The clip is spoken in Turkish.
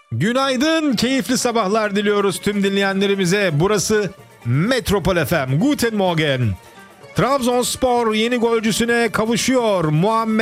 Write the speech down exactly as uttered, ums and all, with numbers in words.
Günaydın, keyifli sabahlar diliyoruz tüm dinleyenlerimize. Burası Metropol F M. Guten Morgen. Trabzonspor yeni golcüsüne kavuşuyor. Muhammed